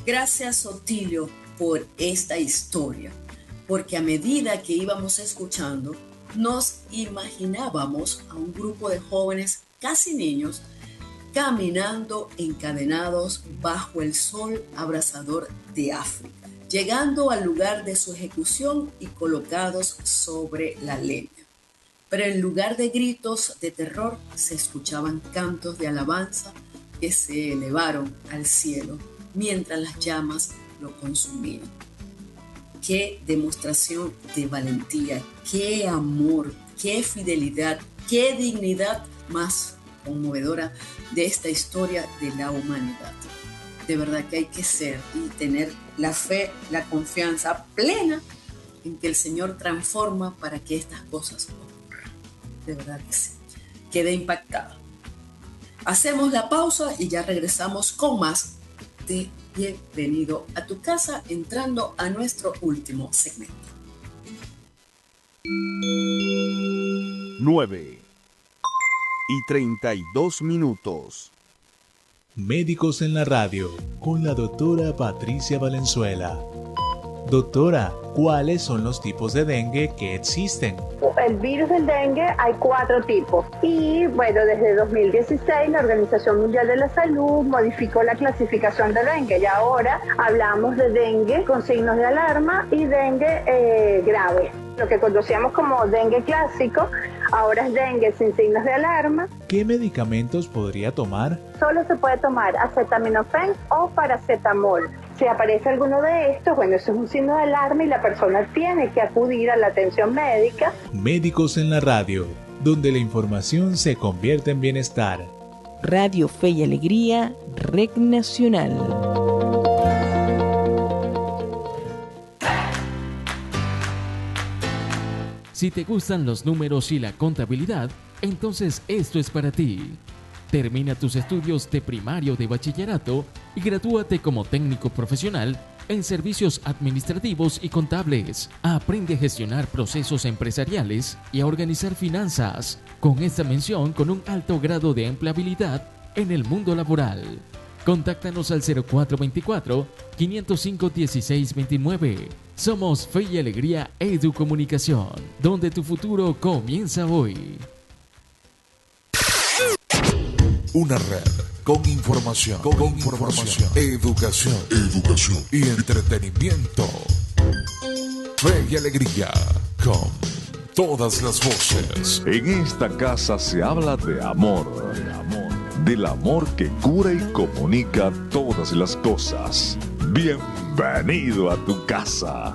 Gracias, Otilio, por esta historia, porque a medida que íbamos escuchando, nos imaginábamos a un grupo de jóvenes, casi niños, caminando encadenados bajo el sol abrasador de África, llegando al lugar de su ejecución y colocados sobre la leña. Pero en lugar de gritos de terror, se escuchaban cantos de alabanza que se elevaron al cielo mientras las llamas lo consumían. Qué demostración de valentía, qué amor, qué fidelidad, qué dignidad más conmovedora de esta historia de la humanidad. De verdad que hay que ser y tener la fe, la confianza plena en que el Señor transforma para que estas cosas ocurran. De verdad que sí. Quedé impactada. Hacemos la pausa y ya regresamos con más de Bienvenido a tu casa, entrando a nuestro último segmento. 9:32. Médicos en la radio, con la doctora Patricia Valenzuela. Doctora, ¿cuáles son los tipos de dengue que existen? El virus del dengue hay 4 tipos y bueno, desde 2016 la Organización Mundial de la Salud modificó la clasificación de dengue y ahora hablamos de dengue con signos de alarma y dengue grave. Lo que conocíamos como dengue clásico, ahora es dengue sin signos de alarma. ¿Qué medicamentos podría tomar? Solo se puede tomar acetaminofén o paracetamol. Si aparece alguno de estos, bueno, eso es un signo de alarma y la persona tiene que acudir a la atención médica. Médicos en la radio, donde la información se convierte en bienestar. Radio Fe y Alegría, Red Nacional. Si te gustan los números y la contabilidad, entonces esto es para ti. Termina tus estudios de primario de bachillerato y gradúate como técnico profesional en servicios administrativos y contables. Aprende a gestionar procesos empresariales y a organizar finanzas, con esta mención con un alto grado de empleabilidad en el mundo laboral. Contáctanos al 0424-505-1629. Somos Fe y Alegría Educomunicación, donde tu futuro comienza hoy. Una red con información, educación y entretenimiento. Fe y Alegría con todas las voces. En esta casa se habla de amor, del amor que cura y comunica todas las cosas. Bienvenido a tu casa.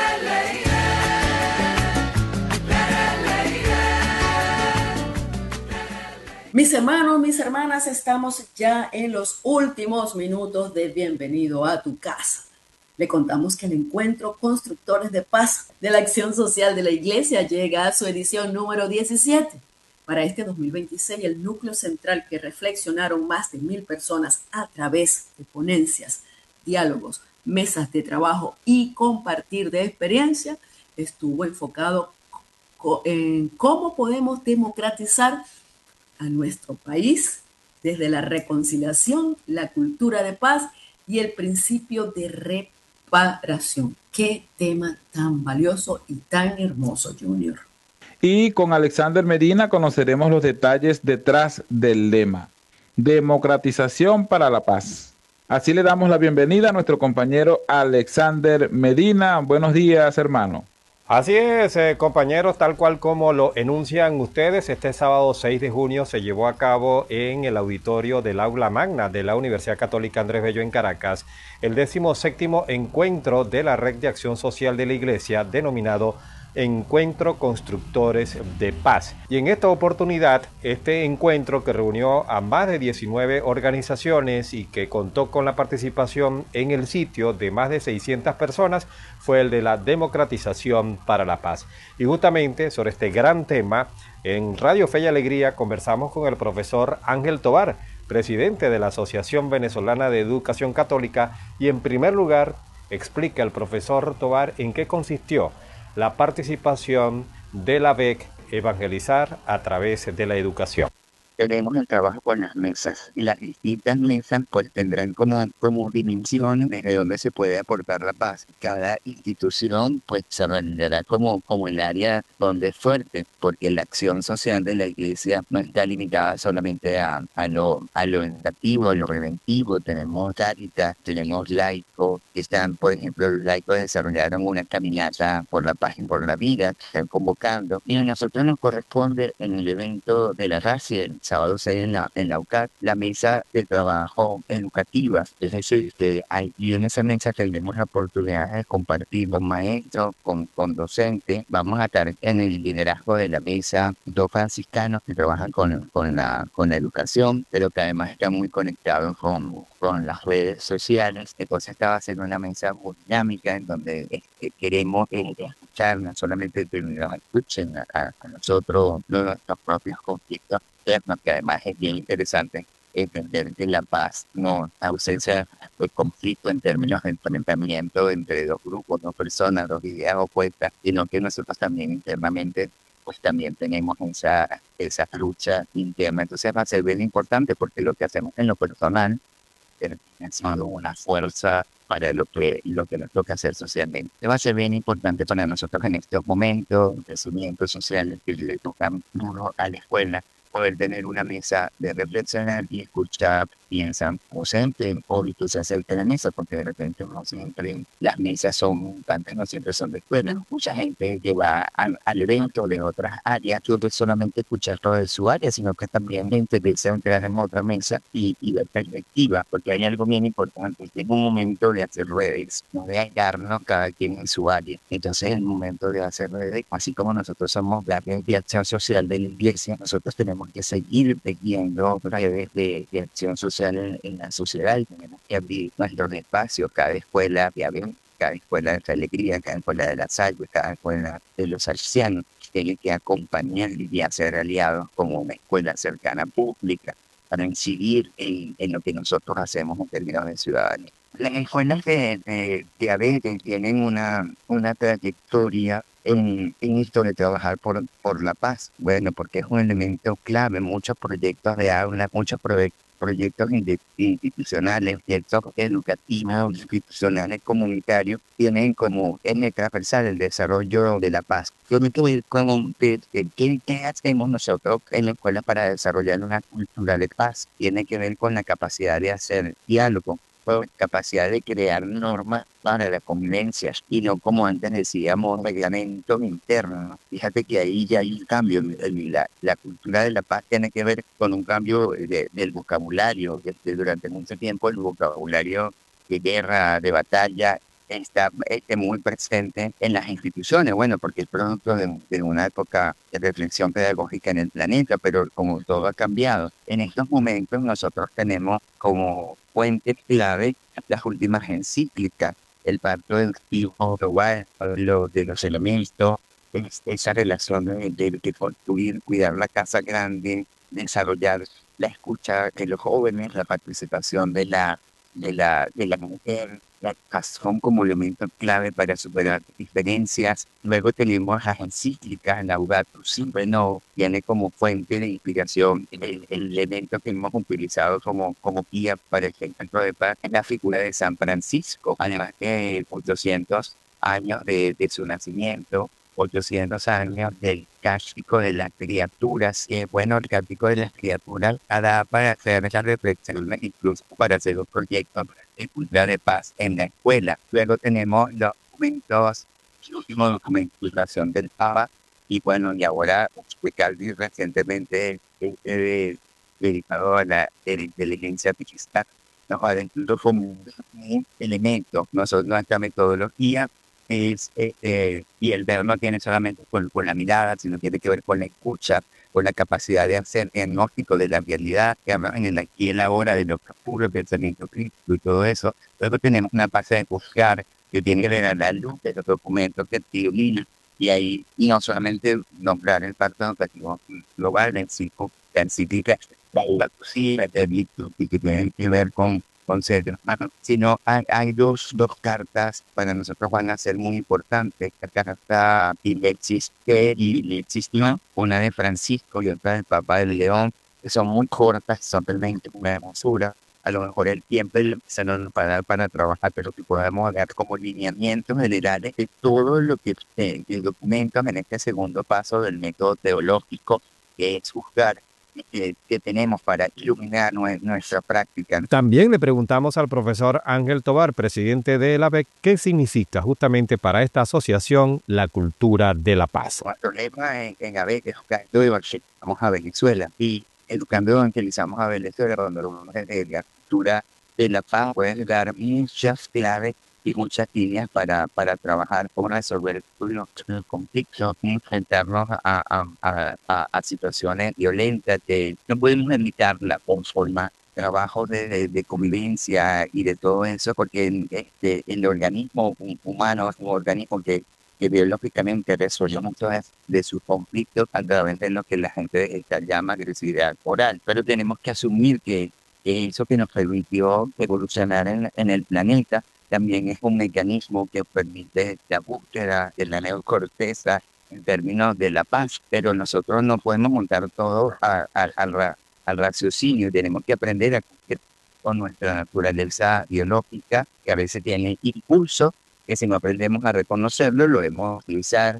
Mis hermanos, mis hermanas, estamos ya en los últimos minutos de Bienvenido a tu casa. Le contamos que el encuentro Constructores de Paz de la Acción Social de la Iglesia llega a su edición número 17. Para este 2026, el núcleo central que reflexionaron más de 1,000 personas a través de ponencias, diálogos, mesas de trabajo y compartir de experiencia estuvo enfocado en cómo podemos democratizar a nuestro país desde la reconciliación, la cultura de paz y el principio de reparación. Qué tema tan valioso y tan hermoso, Junior. Y con Alexander Medina conoceremos los detalles detrás del lema: democratización para la paz. Así le damos la bienvenida a nuestro compañero Alexander Medina. Buenos días, hermano. Así es, compañeros, tal cual como lo enuncian ustedes, este sábado 6 de junio se llevó a cabo en el auditorio del Aula Magna de la Universidad Católica Andrés Bello en Caracas el 17º encuentro de la Red de Acción Social de la Iglesia, denominado Encuentro Constructores de Paz. Y en esta oportunidad, este encuentro, que reunió a más de 19 organizaciones y que contó con la participación en el sitio de más de 600 personas, fue el de la democratización para la paz. Y justamente sobre este gran tema, en Radio Fe y Alegría conversamos con el profesor Ángel Tovar, presidente de la Asociación Venezolana de Educación Católica, y en primer lugar explica el profesor Tovar en qué consistió la participación de la BEC Evangelizar a través de la educación. tenemos el trabajo con las mesas y las distintas mesas pues tendrán como dimensiones desde donde se puede aportar la paz. Cada institución pues se realizará como el área donde es fuerte, porque la acción social de la iglesia no está limitada solamente a lo educativo, a lo preventivo. Tenemos Cáritas, tenemos laicos, que están, por ejemplo, los laicos desarrollaron una caminata por la paz y por la vida, que están convocando. Y a nosotros nos corresponde en el evento de la RACI, el sábado 6 en la UCAT, la mesa de trabajo educativa. Es decir, y en esa mesa tendremos la oportunidad de compartir con maestros, con docentes. Vamos a estar en el liderazgo de la mesa dos franciscanos que trabajan con la educación, pero que además están muy conectados con las redes sociales. Entonces esta va a ser una mesa muy dinámica en donde queremos escuchar, no solamente que nos escuchen a nosotros nuestros propios conflictos internos, que además es bien interesante entender que la paz no ausencia de conflicto en términos de enfrentamiento entre dos grupos, dos personas, dos ideas opuestas, sino que nosotros también internamente pues también tenemos esa lucha interna. Entonces va a ser bien importante porque lo que hacemos en lo personal termina siendo una fuerza para lo que nos toca hacer socialmente. Va a ser bien importante para nosotros en estos momentos, crecimiento social que le tocan duro a la escuela, poder tener una mesa de reflexionar y escuchar, piensan, o siempre, o se acercan a la mesa, porque de repente no siempre las mesas son tantas, no siempre son de escuela. Mucha gente que va al evento de otras áreas, no es solamente escuchar todo de su área, sino que también interesa entrar en otra mesa y ver perspectiva, porque hay algo bien importante, que es un momento de hacer redes, no de aislarnos cada quien en su área. Entonces es el momento de hacer redes, así como nosotros somos la red de acción social de la iglesia, nosotros tenemos que seguir tejiendo redes de acción social en la sociedad y tenemos que abrir nuestros espacios, cada escuela de Aven, cada escuela de alegría, cada escuela de la salud, cada escuela de los ancianos, tiene que acompañar y hacer aliados como una escuela cercana pública para incidir en lo que nosotros hacemos en términos de ciudadanía. Las escuelas de Aven tienen una trayectoria en esto de trabajar por la paz. Bueno, porque es un elemento clave. Muchos proyectos de aula, muchos proyectos institucionales, proyectos educativos, institucionales, comunitarios, tienen como eje transversal el desarrollo de la paz. Tiene que ver con qué hacemos nosotros en la escuela para desarrollar una cultura de paz. Tiene que ver con la capacidad de hacer diálogo, con capacidad de crear normas para las convivencias y no como antes decíamos reglamentos internos. Fíjate que ahí ya hay un cambio. La cultura de la paz tiene que ver con un cambio del vocabulario. Durante mucho tiempo el vocabulario de guerra, de batalla, está muy presente en las instituciones, bueno, porque es producto de una época de reflexión pedagógica en el planeta, pero como todo ha cambiado, en estos momentos nosotros tenemos como fuente clave las últimas encíclicas, el Pacto del Clima Global, lo de los elementos, esa relación de construir, cuidar la casa grande, desarrollar la escucha de los jóvenes, la participación de la mujer, la educación como elemento clave para superar diferencias. Luego tenemos las encíclicas, Laudato Si, bueno, tiene como fuente de inspiración el elemento que hemos utilizado como guía para el encuentro de paz, es la figura de San Francisco, además de 800 años de su nacimiento, 800 años del cástico de las criaturas. Bueno, el cástico de las criaturas da para hacer esa reflexión, incluso para hacer un proyecto de cultura de paz en la escuela. Luego tenemos los documentos, el último documento de educación del Papa, y bueno, y ahora Calvi recientemente dedicado a la inteligencia artificial, nos ha dentro como un elemento, nuestra metodología y el ver no tiene solamente con la mirada, sino tiene que ver con la escucha, con la capacidad de hacer diagnóstico de la realidad, que hablan en el aquí y el ahora, de lo que ocurre, el pensamiento crítico y todo eso. Luego tenemos una fase de buscar que tiene que ver a la luz de los documentos que tienen, y ahí y no solamente nombrar el Pacto Educativo Global en sí, la encíclica, la cocina, y que tienen que ver con seres humanos, sino hay dos cartas para nosotros van a ser muy importantes. La carta y existió una de Francisco y otra del Papa de León, que son muy cortas, son realmente una hermosura. A lo mejor el tiempo se nos va a dar para trabajar, pero que podemos dar como lineamientos generales de todo lo que documentan en este segundo paso del método teológico, que es juzgar, que tenemos para iluminar nuestra práctica. También le preguntamos al profesor Ángel Tovar, presidente de la ABEC, qué significa justamente para esta asociación la cultura de la paz. Nuestro lema en ABEC es Educando Evangelizamos a Venezuela, y Educando Evangelizamos a Venezuela, cuando hablamos de la cultura de la paz, puede dar muchas claves y muchas líneas para trabajar, cómo resolver los conflictos, enfrentarnos a situaciones violentas que no podemos evitarla con forma trabajo de convivencia y de todo eso, porque el organismo humano es un organismo que biológicamente resuelve muchos de sus conflictos a través de lo que la gente llama agresividad moral. Pero tenemos que asumir que eso que nos permitió evolucionar en el planeta también es un mecanismo que permite la búsqueda de la neocorteza en términos de la paz, pero nosotros no podemos montar todo al raciocinio. Tenemos que aprender a cumplir con nuestra naturaleza biológica, que a veces tiene impulso, que si no aprendemos a reconocerlo, lo debemos utilizar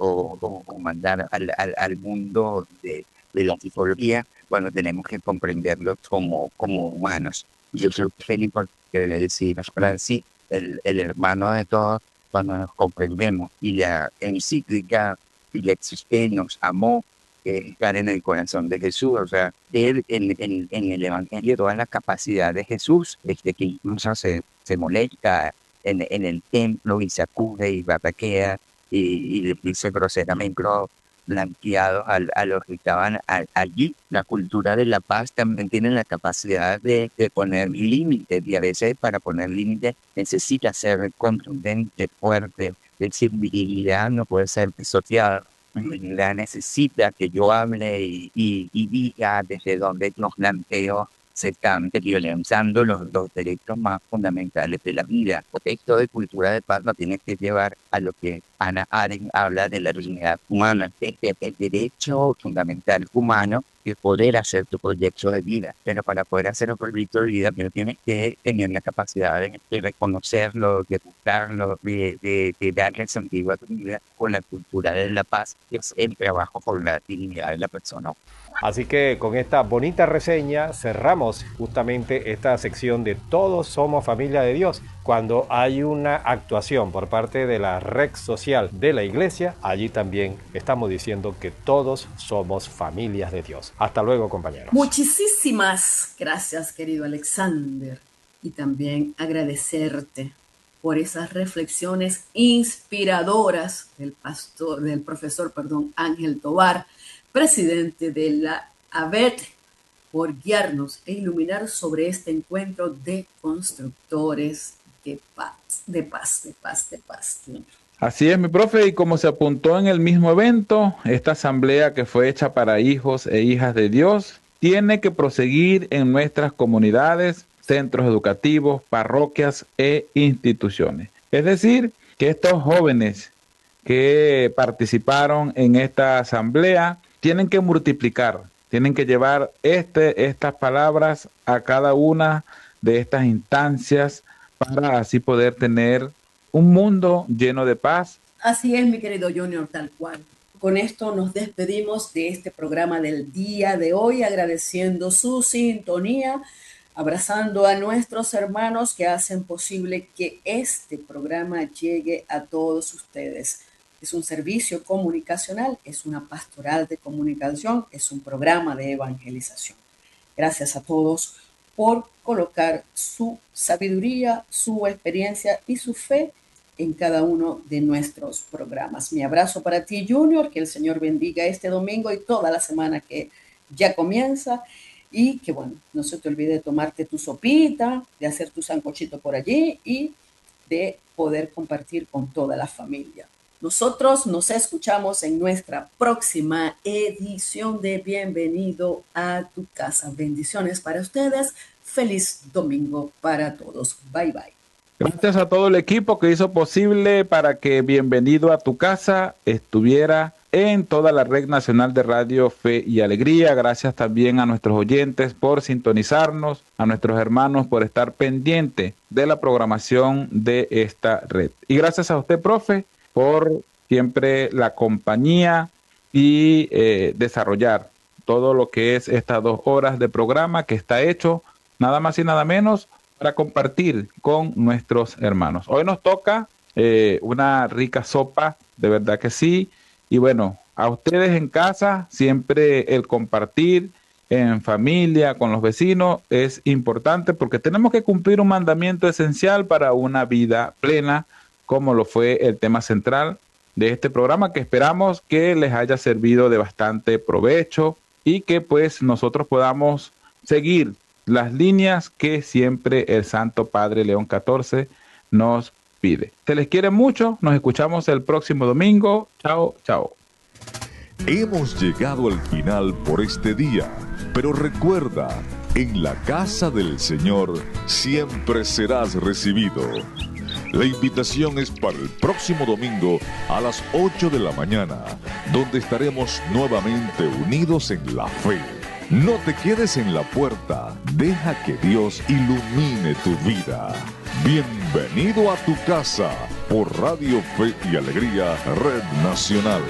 o mandar al mundo de la psicología, cuando tenemos que comprenderlo como humanos. Yo creo que Felipe, que debe decir Francis, el hermano de todos, cuando nos comprendemos, y la encíclica y la existencia nos amó, que estar en el corazón de Jesús, o sea, ver en el Evangelio toda la capacidad de Jesús, que incluso se molesta en el templo y sacude y bataquea y le dice groseramente blanqueado a los que estaban allí. La cultura de la paz también tiene la capacidad de poner límites, y a veces para poner límites necesita ser contundente, fuerte. Sensibilidad no puede ser pisoteada. La necesita que yo hable y diga desde donde los planteos se están violentando los derechos más fundamentales de la vida. Porque esto de cultura de paz nos tiene que llevar a lo que Hannah Arendt habla de la dignidad humana, el derecho fundamental humano de poder hacer tu proyecto de vida. Pero para poder hacer un proyecto de vida, tienes que tener la capacidad de reconocerlo, de buscarlo, de darle sentido a tu vida con la cultura de la paz, que es el trabajo por la dignidad de la persona. Así que con esta bonita reseña cerramos justamente esta sección de Todos somos familia de Dios. Cuando hay una actuación por parte de la red social de la iglesia, allí también estamos diciendo que todos somos familias de Dios. Hasta luego, compañeros. Muchísimas gracias, querido Alexander, y también agradecerte por esas reflexiones inspiradoras del profesor Ángel Tovar, presidente de la ABET, por guiarnos e iluminar sobre este encuentro de constructores de paz. Así es, mi profe, y como se apuntó en el mismo evento, esta asamblea que fue hecha para hijos e hijas de Dios tiene que proseguir en nuestras comunidades, centros educativos, parroquias e instituciones. Es decir, que estos jóvenes que participaron en esta asamblea tienen que multiplicar, tienen que llevar estas palabras a cada una de estas instancias para así poder tener un mundo lleno de paz. Así es, mi querido Junior, tal cual. Con esto nos despedimos de este programa del día de hoy, agradeciendo su sintonía, abrazando a nuestros hermanos que hacen posible que este programa llegue a todos ustedes. Es un servicio comunicacional, es una pastoral de comunicación, es un programa de evangelización. Gracias a todos por colocar su sabiduría, su experiencia y su fe en cada uno de nuestros programas. Mi abrazo para ti, Junior, que el Señor bendiga este domingo y toda la semana que ya comienza, y que bueno, no se te olvide de tomarte tu sopita, de hacer tu sancochito por allí y de poder compartir con toda la familia. Nosotros nos escuchamos en nuestra próxima edición de Bienvenido a tu casa. Bendiciones para ustedes. Feliz domingo para todos. Bye, bye. Gracias a todo el equipo que hizo posible para que Bienvenido a tu Casa estuviera en toda la red nacional de Radio Fe y Alegría. Gracias también a nuestros oyentes por sintonizarnos, a nuestros hermanos por estar pendiente de la programación de esta red. Y gracias a usted, profe, por siempre la compañía y desarrollar todo lo que es estas 2 horas de programa que está hecho nada más y nada menos para compartir con nuestros hermanos. Hoy nos toca una rica sopa, de verdad que sí. Y bueno, a ustedes en casa, siempre el compartir en familia, con los vecinos, es importante porque tenemos que cumplir un mandamiento esencial para una vida plena, como lo fue el tema central de este programa, que esperamos que les haya servido de bastante provecho y que pues nosotros podamos seguir las líneas que siempre el Santo Padre León XIV nos pide. Se les quiere mucho, nos escuchamos el próximo domingo. Chao, chao. Hemos llegado al final por este día, pero recuerda, en la casa del Señor siempre serás recibido. La invitación es para el próximo domingo a las 8 de la mañana, donde estaremos nuevamente unidos en la fe. No te quedes en la puerta, deja que Dios ilumine tu vida. Bienvenido a tu casa por Radio Fe y Alegría, Red Nacional.